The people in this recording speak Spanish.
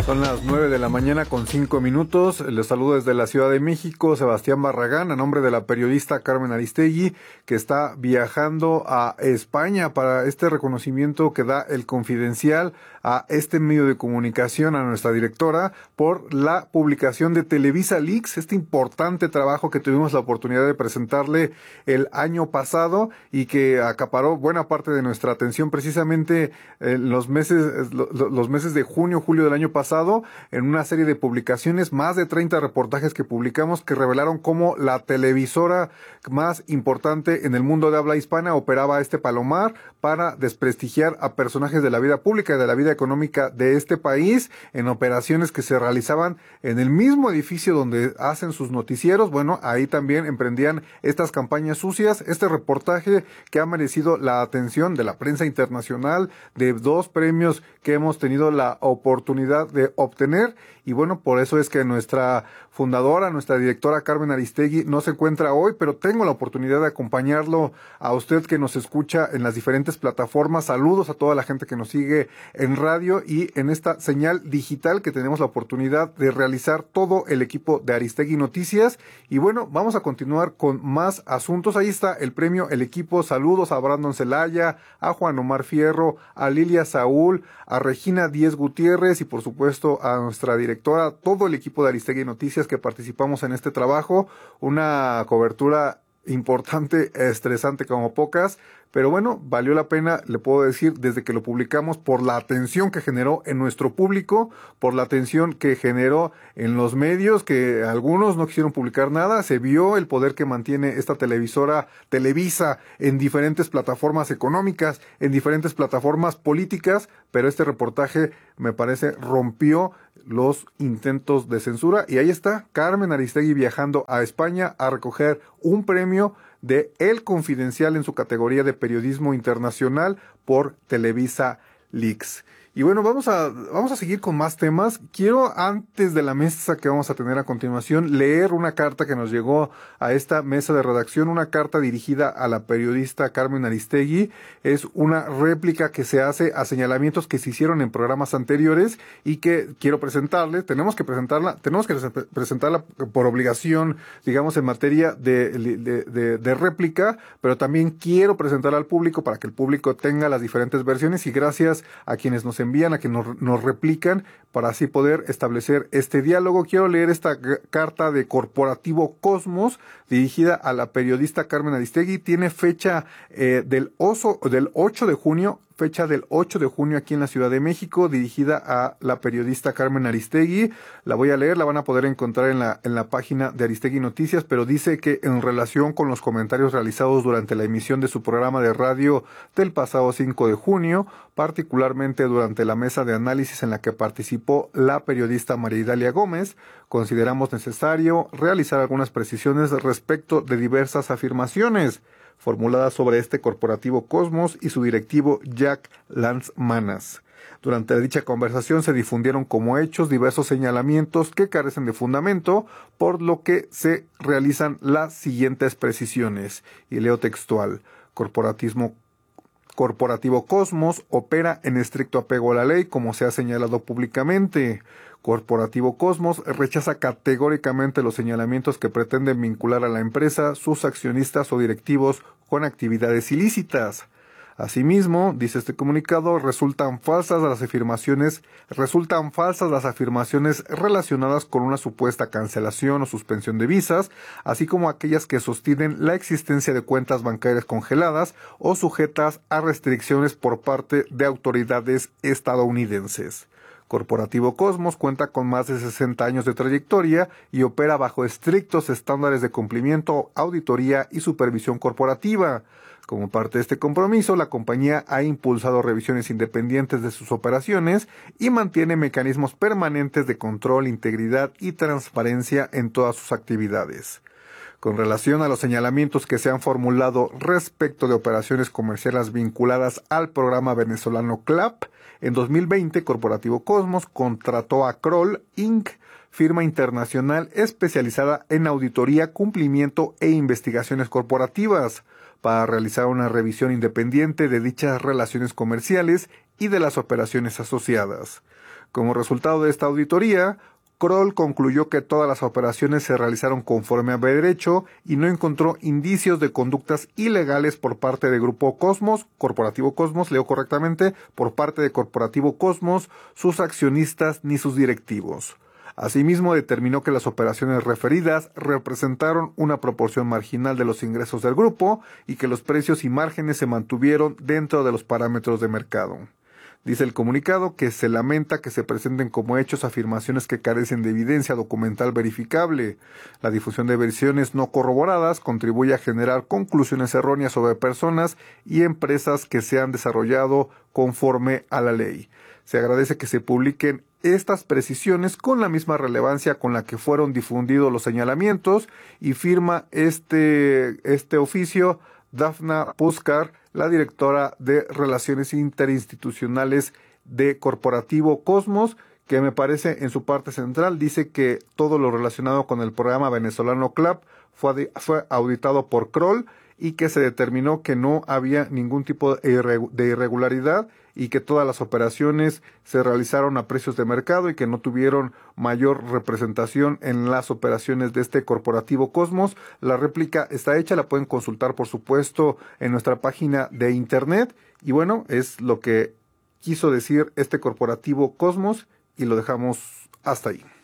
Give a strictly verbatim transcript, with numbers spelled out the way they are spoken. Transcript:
Son las nueve de la mañana con cinco minutos. Les saludo desde la Ciudad de México, Sebastián Barragán, a nombre de la periodista Carmen Aristegui, que está viajando a España para este reconocimiento que da El Confidencial a este medio de comunicación, a nuestra directora, por la publicación de Televisa Leaks, este importante trabajo que tuvimos la oportunidad de presentarle el año pasado y que acaparó buena parte de nuestra atención precisamente en los meses, los meses de junio, julio del año pasado, en una serie de publicaciones, más de treinta reportajes que publicamos que revelaron cómo la televisora más importante en el mundo de habla hispana operaba este palomar para desprestigiar a personajes de la vida pública y de la vida económica de este país en operaciones que se realizaban en el mismo edificio donde hacen sus noticieros. Bueno, ahí también emprendían estas campañas sucias. Este reportaje que ha merecido la atención de la prensa internacional, de dos premios que hemos tenido la oportunidad de obtener, y bueno, por eso es que nuestra fundadora, nuestra directora Carmen Aristegui no se encuentra hoy, pero tengo la oportunidad de acompañarlo a usted que nos escucha en las diferentes plataformas. Saludos a toda la gente que nos sigue en radio y en esta señal digital que tenemos la oportunidad de realizar todo el equipo de Aristegui Noticias. Y bueno, vamos a continuar con más asuntos. Ahí está el premio El Equipo. Saludos a Brandon Celaya, a Juan Omar Fierro, a Lilia Saúl, a Regina Díez Gutiérrez y por supuesto a nuestra directora, todo el equipo de Aristegui Noticias que participamos en este trabajo. Una cobertura importante, estresante como pocas, pero bueno, valió la pena, le puedo decir, desde que lo publicamos, por la atención que generó en nuestro público, por la atención que generó en los medios, que algunos no quisieron publicar nada. Se vio el poder que mantiene esta televisora Televisa en diferentes plataformas económicas, en diferentes plataformas políticas, pero este reportaje, me parece, rompió los intentos de censura. Y ahí está Carmen Aristegui viajando a España a recoger un premio de El Confidencial en su categoría de periodismo internacional por Televisa Leaks. Y bueno, vamos a, vamos a seguir con más temas. Quiero, antes de la mesa que vamos a tener a continuación, leer una carta que nos llegó a esta mesa de redacción, una carta dirigida a la periodista Carmen Aristegui. Es una réplica que se hace a señalamientos que se hicieron en programas anteriores y que quiero presentarle. Tenemos que presentarla, tenemos que presentarla por obligación, digamos, en materia de, de, de, de réplica, pero también quiero presentarla al público para que el público tenga las diferentes versiones, y gracias a quienes nos envían, a que nos, nos replican, para así poder establecer este diálogo. Quiero leer esta carta de Corporativo Cosmos dirigida a la periodista Carmen Aristegui. Tiene fecha eh, del, oso, del ocho de junio, fecha del ocho de junio aquí en la Ciudad de México, dirigida a la periodista Carmen Aristegui. La voy a leer, la van a poder encontrar en la, en la página de Aristegui Noticias, pero dice que en relación con los comentarios realizados durante la emisión de su programa de radio del pasado cinco de junio, particularmente durante la mesa de análisis en la que participó la periodista María Idalia Gómez, consideramos necesario realizar algunas precisiones respecto de diversas afirmaciones formuladas sobre este Corporativo Cosmos y su directivo Jack Lanzmanas. Durante dicha conversación se difundieron como hechos diversos señalamientos que carecen de fundamento, por lo que se realizan las siguientes precisiones. Y leo textual: Corporatismo Corporativo Cosmos opera en estricto apego a la ley, como se ha señalado públicamente. Corporativo Cosmos rechaza categóricamente los señalamientos que pretenden vincular a la empresa, sus accionistas o directivos con actividades ilícitas. Asimismo, dice este comunicado, resultan falsas las afirmaciones, resultan falsas las afirmaciones relacionadas con una supuesta cancelación o suspensión de visas, así como aquellas que sostienen la existencia de cuentas bancarias congeladas o sujetas a restricciones por parte de autoridades estadounidenses. Corporativo Cosmos cuenta con más de sesenta años de trayectoria y opera bajo estrictos estándares de cumplimiento, auditoría y supervisión corporativa. Como parte de este compromiso, la compañía ha impulsado revisiones independientes de sus operaciones y mantiene mecanismos permanentes de control, integridad y transparencia en todas sus actividades. Con relación a los señalamientos que se han formulado respecto de operaciones comerciales vinculadas al programa venezolano CLAP, en dos mil veinte Corporativo Cosmos contrató a Kroll incorporated, firma internacional especializada en auditoría, cumplimiento e investigaciones corporativas, para realizar una revisión independiente de dichas relaciones comerciales y de las operaciones asociadas. Como resultado de esta auditoría, Kroll concluyó que todas las operaciones se realizaron conforme a derecho y no encontró indicios de conductas ilegales por parte de Grupo Cosmos, Corporativo Cosmos, leo correctamente, por parte de Corporativo Cosmos, sus accionistas ni sus directivos. Asimismo, determinó que las operaciones referidas representaron una proporción marginal de los ingresos del grupo y que los precios y márgenes se mantuvieron dentro de los parámetros de mercado. Dice el comunicado que se lamenta que se presenten como hechos afirmaciones que carecen de evidencia documental verificable. La difusión de versiones no corroboradas contribuye a generar conclusiones erróneas sobre personas y empresas que se han desarrollado conforme a la ley. Se agradece que se publiquen estas precisiones con la misma relevancia con la que fueron difundidos los señalamientos, y firma este, este oficio Dafna Puskar, la directora de Relaciones Interinstitucionales de Corporativo Cosmos, que me parece en su parte central dice que todo lo relacionado con el programa venezolano CLAP fue, fue auditado por Kroll y que se determinó que no había ningún tipo de irregularidad y que todas las operaciones se realizaron a precios de mercado y que no tuvieron mayor representación en las operaciones de este Corporativo Cosmos. La réplica está hecha, la pueden consultar por supuesto en nuestra página de internet, y bueno, es lo que quiso decir este Corporativo Cosmos y lo dejamos hasta ahí.